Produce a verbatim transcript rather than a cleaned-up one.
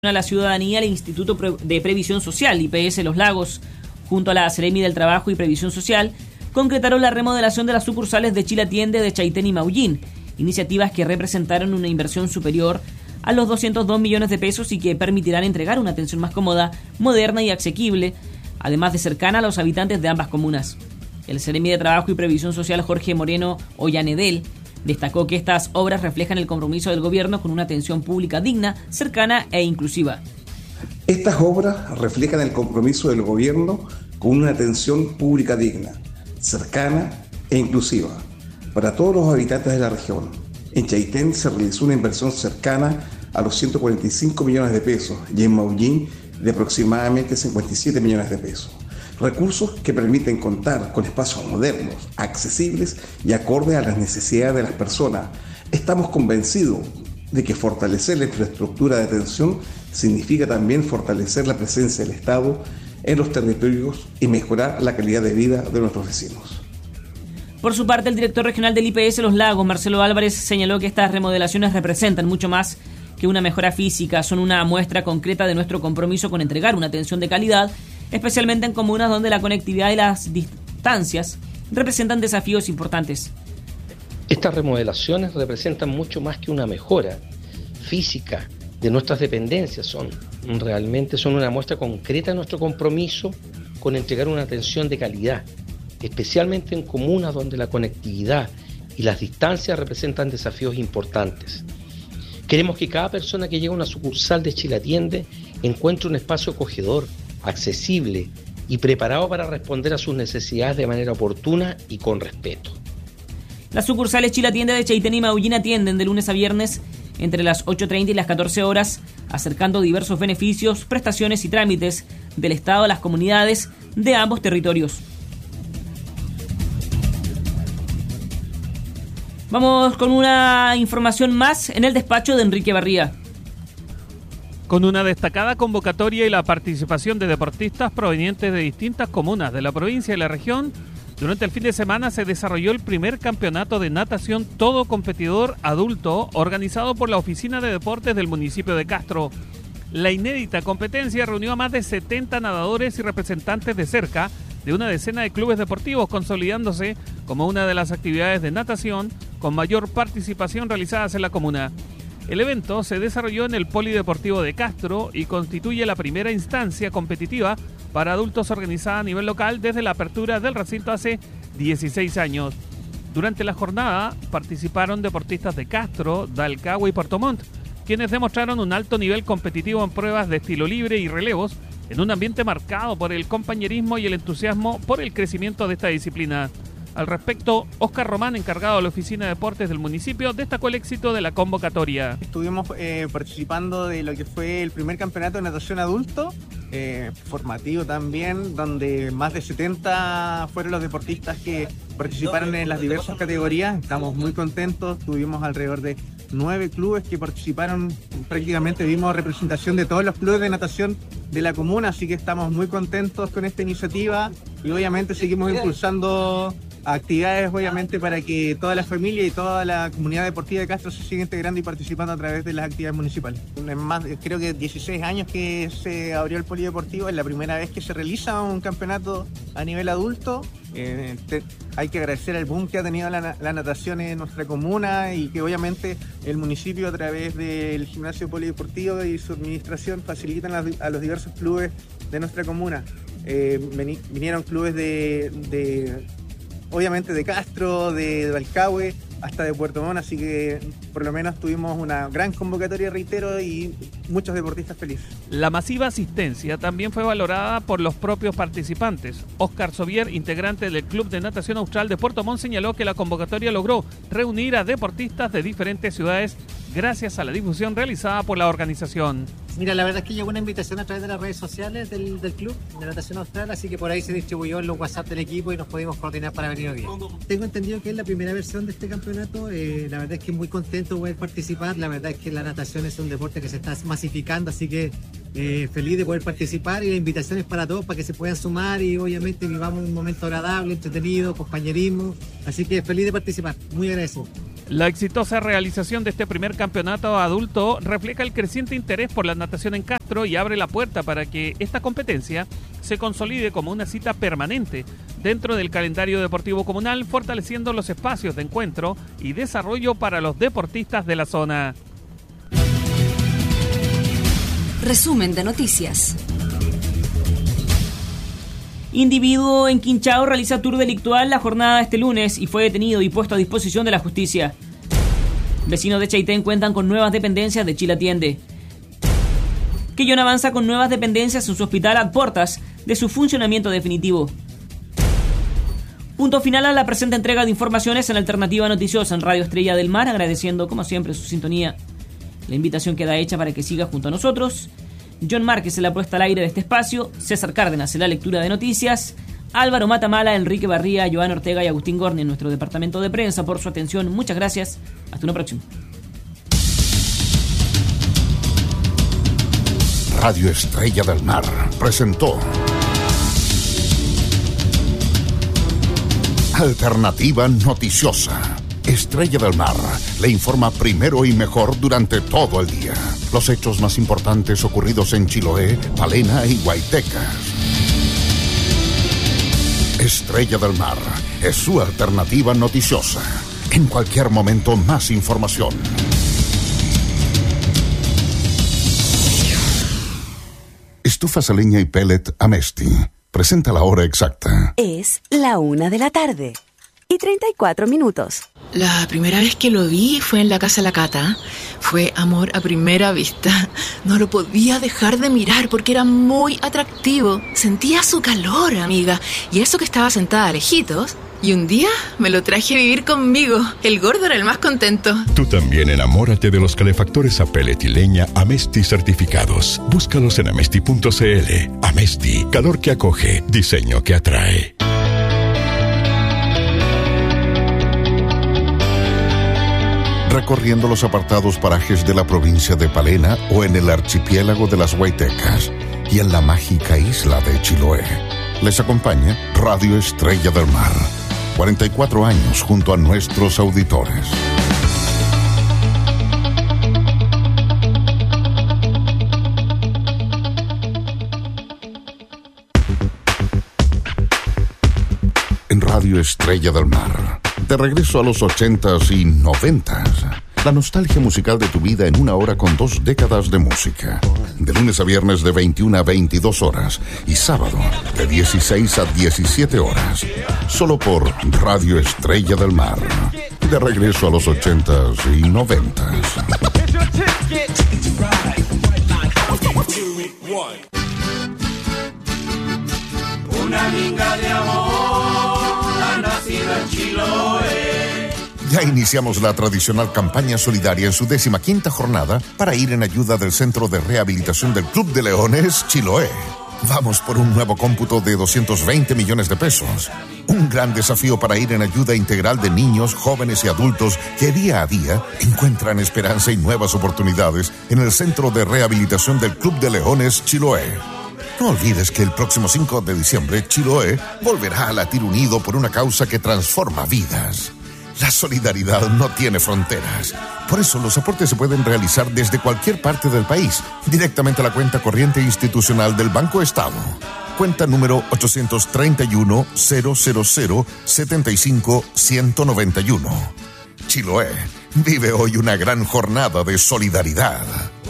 A la ciudadanía, el Instituto de Previsión Social, I P S Los Lagos, junto a la Seremi del Trabajo y Previsión Social, concretaron la remodelación de las sucursales de Chile Atiende de Chaitén y Maullín, iniciativas que representaron una inversión superior a los doscientos dos millones de pesos y que permitirán entregar una atención más cómoda, moderna y asequible, además de cercana a los habitantes de ambas comunas. El Seremi de Trabajo y Previsión Social, Jorge Moreno Ollanedel, destacó que estas obras reflejan el compromiso del gobierno con una atención pública digna, cercana e inclusiva. Estas obras reflejan el compromiso del gobierno con una atención pública digna, cercana e inclusiva para todos los habitantes de la región. En Chaitén se realizó una inversión cercana a los ciento cuarenta y cinco millones de pesos y en Maullín de aproximadamente cincuenta y siete millones de pesos. Recursos que permiten contar con espacios modernos, accesibles y acordes a las necesidades de las personas. Estamos convencidos de que fortalecer la infraestructura de atención significa también fortalecer la presencia del Estado en los territorios y mejorar la calidad de vida de nuestros vecinos. Por su parte, el director regional del I P S Los Lagos, Marcelo Álvarez, señaló que estas remodelaciones representan mucho más que una mejora física, son una muestra concreta de nuestro compromiso con entregar una atención de calidad, especialmente en comunas donde la conectividad y las distancias representan desafíos importantes. Estas remodelaciones representan mucho más que una mejora física de nuestras dependencias, son realmente son una muestra concreta de nuestro compromiso con entregar una atención de calidad, especialmente en comunas donde la conectividad y las distancias representan desafíos importantes. Queremos que cada persona que llega a una sucursal de Chile Atiende encuentre un espacio acogedor, accesible y preparado para responder a sus necesidades de manera oportuna y con respeto. Las sucursales Chile Atiende de Chaitén y Maullín atienden de lunes a viernes entre las ocho treinta y las catorce horas, acercando diversos beneficios, prestaciones y trámites del Estado a las comunidades de ambos territorios. Vamos con una información más en el despacho de Enrique Barría. Con una destacada convocatoria y la participación de deportistas provenientes de distintas comunas de la provincia y la región, durante el fin de semana se desarrolló el primer campeonato de natación todo competidor adulto organizado por la Oficina de Deportes del municipio de Castro. La inédita competencia reunió a más de setenta nadadores y representantes de cerca de una decena de clubes deportivos, consolidándose como una de las actividades de natación con mayor participación realizadas en la comuna. El evento se desarrolló en el Polideportivo de Castro y constituye la primera instancia competitiva para adultos organizada a nivel local desde la apertura del recinto hace dieciséis años. Durante la jornada participaron deportistas de Castro, Dalcagua y Puerto Montt, quienes demostraron un alto nivel competitivo en pruebas de estilo libre y relevos en un ambiente marcado por el compañerismo y el entusiasmo por el crecimiento de esta disciplina. Al respecto, Óscar Román, encargado de la Oficina de Deportes del municipio, destacó el éxito de la convocatoria. Estuvimos eh, participando de lo que fue el primer campeonato de natación adulto, eh, formativo también, donde más de setenta fueron los deportistas que participaron en las diversas categorías. Estamos muy contentos, tuvimos alrededor de nueve clubes que participaron, prácticamente vimos representación de todos los clubes de natación de la comuna, así que estamos muy contentos con esta iniciativa y obviamente seguimos impulsando actividades obviamente para que toda la familia y toda la comunidad deportiva de Castro se siga integrando y participando a través de las actividades municipales. En más, creo que dieciséis años que se abrió el polideportivo, es la primera vez que se realiza un campeonato a nivel adulto. Eh, te, hay que agradecer el boom que ha tenido la, la natación en nuestra comuna y que obviamente el municipio a través del gimnasio polideportivo y su administración facilitan a, a los diversos clubes de nuestra comuna. Eh, veni, vinieron clubes de, de obviamente de Castro, de Dalcahue, hasta de Puerto Montt, así que por lo menos tuvimos una gran convocatoria, reitero, y muchos deportistas felices. La masiva asistencia también fue valorada por los propios participantes. Óscar Sobier, integrante del Club de Natación Austral de Puerto Montt, señaló que la convocatoria logró reunir a deportistas de diferentes ciudades gracias a la difusión realizada por la organización. Mira, la verdad es que llegó una invitación a través de las redes sociales del, del Club de Natación Austral, así que por ahí se distribuyó en los WhatsApp del equipo y nos pudimos coordinar para venir hoy día. Tengo entendido que es la primera versión de este campeonato, eh, la verdad es que muy contento de poder participar, la verdad es que la natación es un deporte que se está masificando, así que eh, feliz de poder participar y la invitación es para todos, para que se puedan sumar y obviamente vivamos un momento agradable, entretenido, compañerismo, así que feliz de participar, muy agradecido. La exitosa realización de este primer campeonato adulto refleja el creciente interés por la natación en Castro y abre la puerta para que esta competencia se consolide como una cita permanente dentro del calendario deportivo comunal, fortaleciendo los espacios de encuentro y desarrollo para los deportistas de la zona. Resumen de noticias. Individuo en Quinchao realiza tour delictual la jornada de este lunes y fue detenido y puesto a disposición de la justicia. Vecinos de Chaitén cuentan con nuevas dependencias de Chile Atiende. Quillón avanza con nuevas dependencias en su hospital a puertas de su funcionamiento definitivo. Punto final a la presente entrega de informaciones en Alternativa Noticiosa en Radio Estrella del Mar, agradeciendo como siempre su sintonía. La invitación queda hecha para que siga junto a nosotros. John Márquez en la puesta al aire de este espacio, César Cárdenas en la lectura de noticias, Álvaro Matamala, Enrique Barría, Joan Ortega y Agustín Gorni en nuestro departamento de prensa por su atención. Muchas gracias. Hasta una próxima. Radio Estrella del Mar presentó Alternativa Noticiosa. Estrella del Mar le informa primero y mejor durante todo el día. Los hechos más importantes ocurridos en Chiloé, Palena y Guaitecas. Estrella del Mar es su alternativa noticiosa. En cualquier momento, más información. Estufas a leña y pellet Amesti. Presenta la hora exacta. Es la una de la tarde y treinta y cuatro minutos. La primera vez que lo vi fue en la casa de la Cata. Fue amor a primera vista. No lo podía dejar de mirar porque era muy atractivo. Sentía su calor, amiga. Y eso que estaba sentada lejitos. Y un día me lo traje a vivir conmigo. El gordo era el más contento. Tú también enamórate de los calefactores a pellet y leña Amesti certificados. Búscalos en amesti punto cl. Amesti, calor que acoge, diseño que atrae. Recorriendo los apartados parajes de la provincia de Palena o en el archipiélago de las Guaitecas y en la mágica isla de Chiloé. Les acompaña Radio Estrella del Mar. cuarenta y cuatro años junto a nuestros auditores. En Radio Estrella del Mar. De regreso a los ochentas y noventas. La nostalgia musical de tu vida en una hora con dos décadas de música. De lunes a viernes de veintiuna a veintidós horas. Y sábado de dieciséis a diecisiete horas. Solo por Radio Estrella del Mar. De regreso a los ochentas y noventas. Una minga de amor ha nacido en Chiloé. Ya iniciamos la tradicional campaña solidaria en su décima quinta jornada para ir en ayuda del Centro de Rehabilitación del Club de Leones Chiloé. Vamos por un nuevo cómputo de doscientos veinte millones de pesos. Un gran desafío para ir en ayuda integral de niños, jóvenes y adultos que día a día encuentran esperanza y nuevas oportunidades en el Centro de Rehabilitación del Club de Leones Chiloé. No olvides que el próximo cinco de diciembre Chiloé volverá a latir unido por una causa que transforma vidas. La solidaridad no tiene fronteras. Por eso los aportes se pueden realizar desde cualquier parte del país, directamente a la cuenta corriente institucional del Banco Estado. Cuenta número ochocientos treinta y uno, cero cero cero, setenta y cinco, ciento noventa y uno. Chiloé vive hoy una gran jornada de solidaridad.